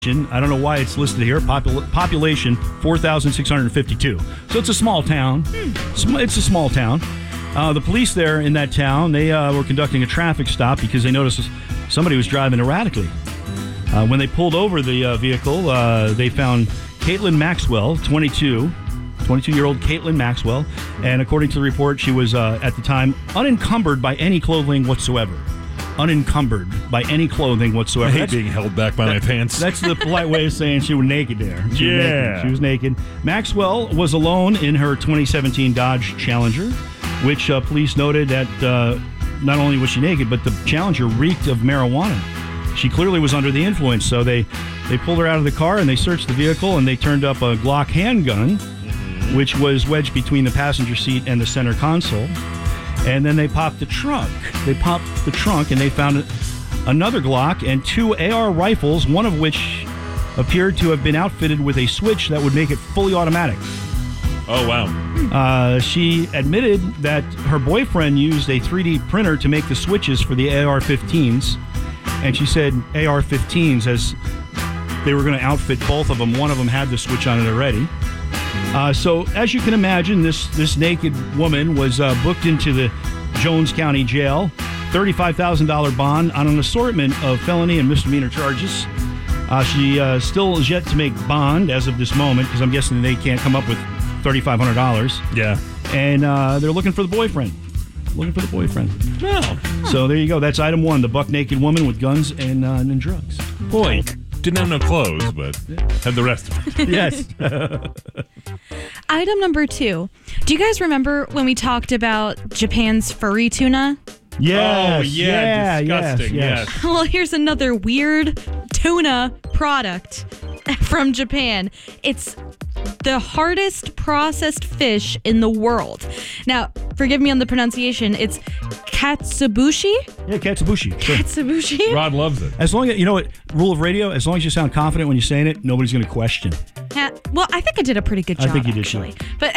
I don't know why it's listed here. Population 4,652. So it's a small town. It's a small town. The police there in that town, they were conducting a traffic stop because they noticed somebody was driving erratically. When they pulled over the vehicle, they found Caitlin Maxwell, 22-year-old Caitlin Maxwell. And according to the report, she was, at the time, unencumbered by any clothing whatsoever. Unencumbered by any clothing whatsoever. I hate being held back by my pants. That's the polite way of saying she was naked there. She was naked. Maxwell was alone in her 2017 Dodge Challenger, which police noted that not only was she naked, but the Challenger reeked of marijuana. She clearly was under the influence, so they pulled her out of the car and they searched the vehicle and they turned up a Glock handgun, which was wedged between the passenger seat and the center console. And then they popped the trunk. And they found another Glock and 2 AR rifles, one of which appeared to have been outfitted with a switch that would make it fully automatic. Oh, wow. She admitted that her boyfriend used a 3D printer to make the switches for the AR-15s. And she said AR-15s, as they were going to outfit both of them. One of them had the switch on it already. So, as you can imagine, this naked woman was booked into the Jones County Jail. $35,000 bond on an assortment of felony and misdemeanor charges. She still is yet to make bond as of this moment, because I'm guessing they can't come up with $3,500. Yeah. And they're looking for the boyfriend. Well, so there you go. That's item 1, the buck naked woman with guns and drugs. boy, didn't have no clothes, but had the rest of it. Yes. Item number 2. Do you guys remember when we talked about Japan's furry tuna? Yes. Oh, yeah, disgusting. Yes. Well, here's another weird tuna product from Japan. It's the hardest processed fish in the world. Now, forgive me on the pronunciation. It's katsubushi? Yeah, katsubushi. Sure. Katsubushi? Rod loves it. As long as, you know what, rule of radio, as long as you sound confident when you're saying it, nobody's going to question. Well, I think I did a pretty good job. I think you did, actually. But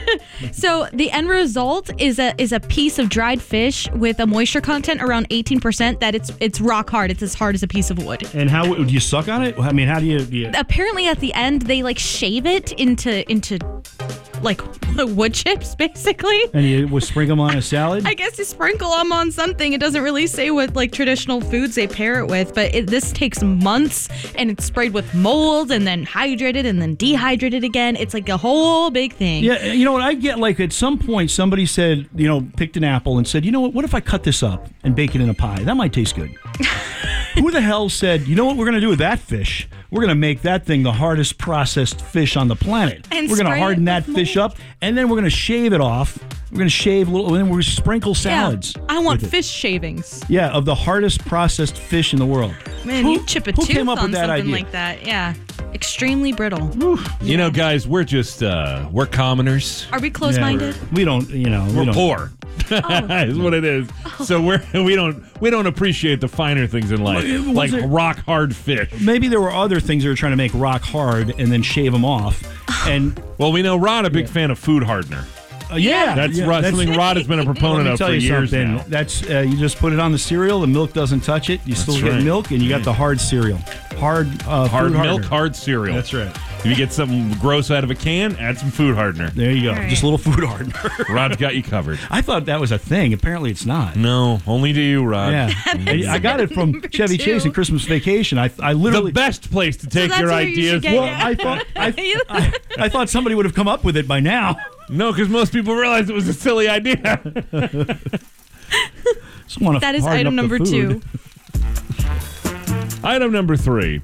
so the end result is a piece of dried fish with a moisture content around 18%. That it's rock hard. It's as hard as a piece of wood. And how do you suck on it? I mean, how do you? Apparently, at the end, they like shave it into like wood chips, basically. And you would sprinkle them on a salad? I guess you sprinkle them on something. It doesn't really say what like traditional foods they pair it with, but this takes months, and it's sprayed with mold and then hydrated and then dehydrated again. It's like a whole big thing. Yeah, you know what? I get like at some point somebody said, picked an apple and said, you know what if I cut this up and bake it in a pie? That might taste good. Who the hell said, you know what we're going to do with that fish? We're going to make that thing the hardest processed fish on the planet. And we're going to harden that fish up, and then we're going to shave it off. We're going to shave a little, and then we're going to sprinkle salads. Yeah, I want fish shavings. Yeah, of the hardest processed fish in the world. Man, you chip a tooth came up on with that something idea? like that. Yeah. Extremely brittle. You know, guys, we're just, we're commoners. Are we close-minded? We don't, We're poor. Is what it is. So we don't appreciate the finer things in life, like rock hard fish. Maybe there were other things they were trying to make rock hard and then shave them off. And well, we know Rod, a big fan of food hardener. That's something Rod has been a proponent of for years now. That's you just put it on the cereal. The milk doesn't touch it. You still get milk, and you got the hard cereal. Hard milk, hard cereal. That's right. If you get something gross out of a can, add some food hardener. There you go. Right. Just a little food hardener. Rod's got you covered. I thought that was a thing. Apparently, it's not. No, only to you, Rod. Yeah, I got it from Chevy Chase in Christmas Vacation. I literally the best place to take your ideas. Well, I thought somebody would have come up with it by now. No, because most people realized it was a silly idea. That is item number 2. Item number 3.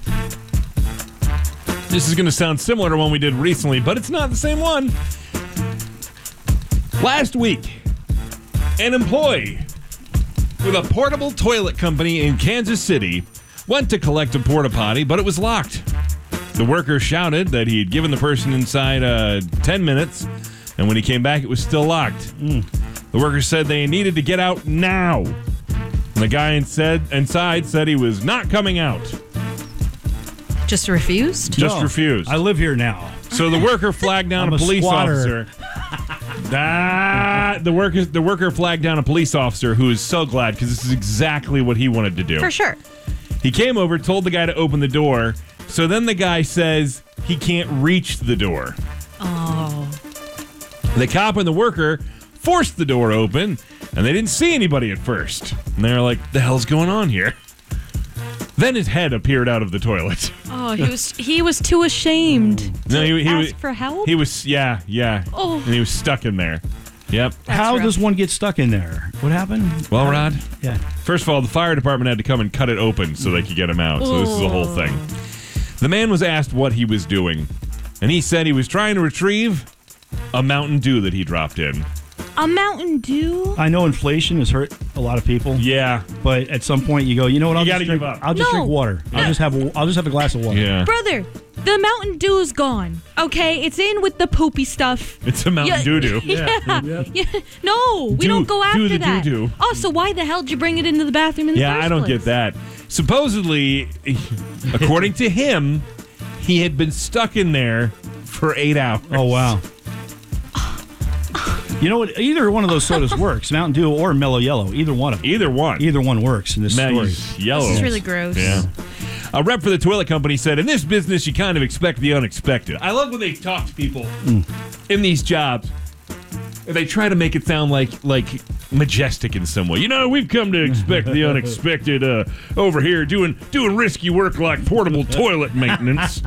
This is going to sound similar to one we did recently, but it's not the same one. Last week, an employee with a portable toilet company in Kansas City went to collect a porta potty, but it was locked. The worker shouted that he had given the person inside 10 minutes, and when he came back, it was still locked. The worker said they needed to get out now. And the guy inside said he was not coming out. Just refused? Just refused. I live here now. So the worker flagged down a police officer. The worker flagged down a police officer who is so glad because this is exactly what he wanted to do. For sure. He came over, told the guy to open the door, So then the guy says he can't reach the door. Oh. The cop and the worker forced the door open, and they didn't see anybody at first. And they're like, the hell's going on here? Then his head appeared out of the toilet. Oh, he was too ashamed to ask for help? He was, yeah. Oh. And he was stuck in there. Yep. How rough. does one get stuck in there? What happened? Well, Rod, Yeah. first of all, the fire department had to come and cut it open so they could get him out. So this is the whole thing. The man was asked what he was doing, and he said he was trying to retrieve a Mountain Dew that he dropped in. A Mountain Dew? I know inflation has hurt a lot of people. Yeah. But at some point you go, you know what? I'll You just gotta drink, give up. I'll just No. drink water. I'll just have a glass of water. Yeah. Brother, the Mountain Dew's gone. Okay, it's in with the poopy stuff. It's a Mountain Doo-doo. Yeah. No, we don't go after the that. doo-doo. Oh, so why the hell did you bring it into the bathroom in the Yeah, first I don't place? get that. Supposedly, according to him, he had been stuck in there for 8 hours. Oh, wow. You know what? Either one of those sodas works, Mountain Dew or Mellow Yellow. Either one of them. Either one. Either one works in this story. Yellow. This is really gross. Yeah. A rep for the toilet company said, in this business, you kind of expect the unexpected. I love when they talk to people in these jobs. And they try to make it sound like majestic in some way. You know, we've come to expect the unexpected over here, doing risky work like portable toilet maintenance.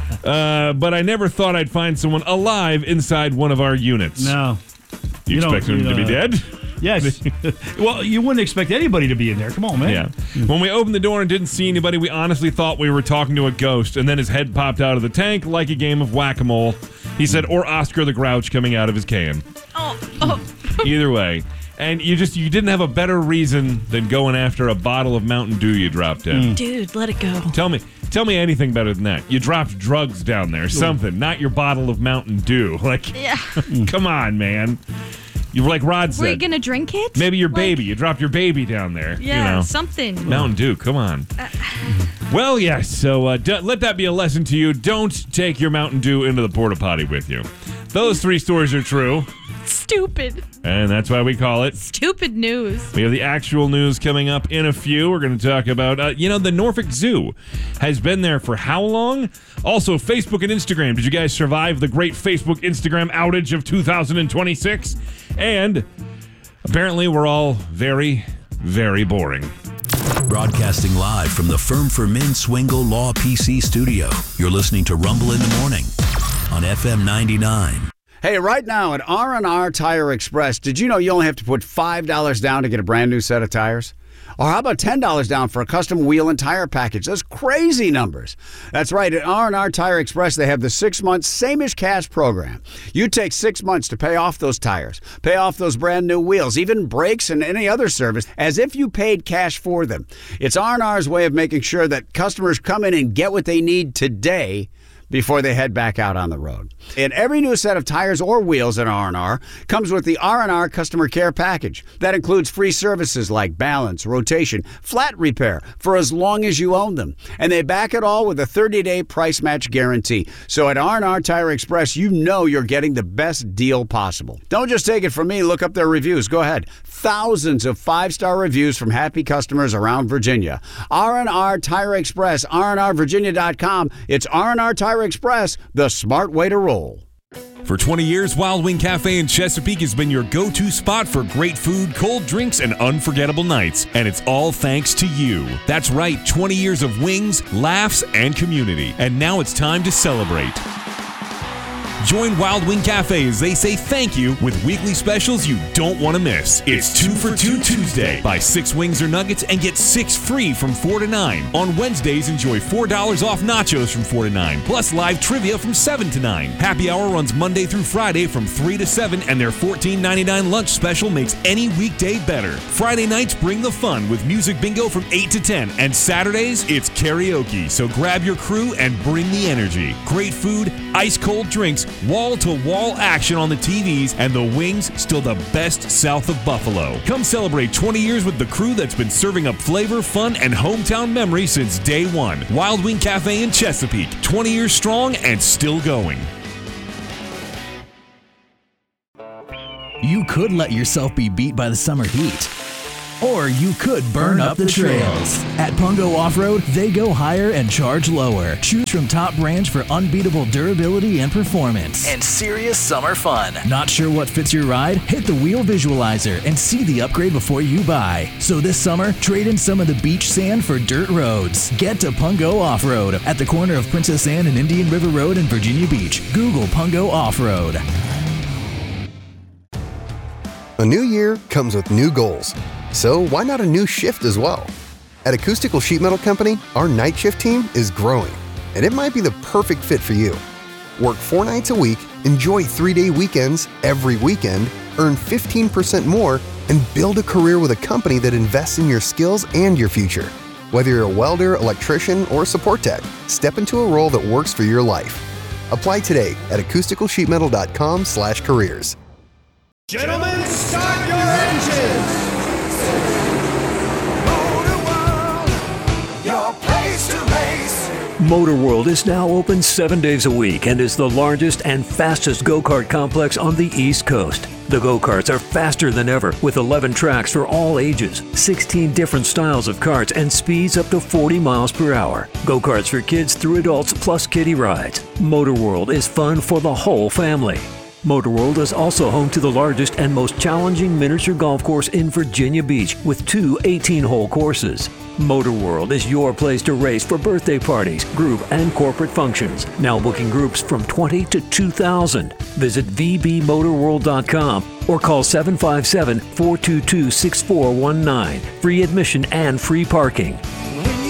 But I never thought I'd find someone alive inside one of our units. No. You expect them to be dead? Yes. Well, you wouldn't expect anybody to be in there. Come on, man. Yeah. When we opened the door and didn't see anybody, we honestly thought we were talking to a ghost, and then his head popped out of the tank like a game of whack-a-mole. He said, or Oscar the Grouch coming out of his can. Oh. Either way. And you didn't have a better reason than going after a bottle of Mountain Dew you dropped in. Dude, let it go. Tell me anything better than that. You dropped drugs down there, something, not your bottle of Mountain Dew. Like, Yeah. come on, man. You like Rod said. Were you going to drink it? Maybe your Like, baby. You dropped your baby down there. Yeah, you know. something. Mountain Dew, come on. Well, yes, so let that be a lesson to you. Don't take your Mountain Dew into the porta potty with you. Those 3 stories are true, Stupid. and that's why we call it. Stupid news. We have the actual news coming up in a few. We're going to talk about, the Norfolk Zoo has been there for how long? Also, Facebook and Instagram. Did you guys survive the great Facebook Instagram outage of 2026? And apparently we're all very, very boring. Broadcasting live from the Firm for Men Swingle Law PC studio. You're listening to Rumble in the Morning on FM 99. Hey, right now at R&R Tire Express, did you know you only have to put $5 down to get a brand new set of tires? Or how about $10 down for a custom wheel and tire package? Those crazy numbers. That's right. At R&R Tire Express, they have the 6-month same-ish cash program. You take 6 months to pay off those tires, pay off those brand new wheels, even brakes and any other service, as if you paid cash for them. It's R&R's way of making sure that customers come in and get what they need today before they head back out on the road. And every new set of tires or wheels at R&R comes with the R&R Customer Care Package. That includes free services like balance, rotation, flat repair for as long as you own them. And they back it all with a 30-day price match guarantee. So at R&R Tire Express, you know you're getting the best deal possible. Don't just take it from me. Look up their reviews. Go ahead. Thousands of 5-star reviews from happy customers around Virginia. R&R Tire Express, rnrvirginia.com. It's R&R Tire Express, the smart way to roll. For 20 years, Wild Wing Cafe in Chesapeake has been your go-to spot for great food, cold drinks, and unforgettable nights. And it's all thanks to you. That's right, 20 years of wings, laughs, and community. And now it's time to celebrate. Join Wild Wing Cafe as they say thank you with weekly specials you don't want to miss. It's 2 for 2 Tuesday. Buy 6 wings or nuggets and get 6 free from 4 to 9. On Wednesdays, enjoy $4 off nachos from 4 to 9, plus live trivia from 7 to 9. Happy Hour runs Monday through Friday from 3 to 7, and their $14.99 lunch special makes any weekday better. Friday nights bring the fun with music bingo from 8 to 10, and Saturdays, it's karaoke. So grab your crew and bring the energy. Great food, ice-cold drinks, wall-to-wall action on the TVs, and the wings still the best south of Buffalo. Come celebrate 20 years with the crew that's been serving up flavor, fun, and hometown memories since day one. Wild Wing Cafe in Chesapeake, 20 years strong and still going. You could let yourself be beat by the summer heat, Or you could burn up the trails. At Pungo Off-Road, they go higher and charge lower. Choose from top brands for unbeatable durability and performance. And serious summer fun. Not sure what fits your ride? Hit the wheel visualizer and see the upgrade before you buy. So this summer, trade in some of the beach sand for dirt roads. Get to Pungo Off-Road at the corner of Princess Anne and Indian River Road in Virginia Beach. Google Pungo Off-Road. A new year comes with new goals. So why not a new shift as well? At Acoustical Sheet Metal Company, our night shift team is growing, and it might be the perfect fit for you. Work 4 nights a week, enjoy 3-day weekends every weekend, earn 15% more, and build a career with a company that invests in your skills and your future. Whether you're a welder, electrician, or support tech, step into a role that works for your life. Apply today at acousticalsheetmetal.com/careers. Gentlemen, start your engines! Motor World, your place to race. Motor World is now open 7 days a week and is the largest and fastest go-kart complex on the East Coast. The go-karts are faster than ever with 11 tracks for all ages, 16 different styles of karts, and speeds up to 40 miles per hour. Go-karts for kids through adults plus kiddie rides. Motor World is fun for the whole family. Motor World is also home to the largest and most challenging miniature golf course in Virginia Beach with 2 18-hole courses. Motor World is your place to race for birthday parties, group, and corporate functions. Now booking groups from 20 to 2,000. Visit vbmotorworld.com or call 757-422-6419. Free admission and free parking.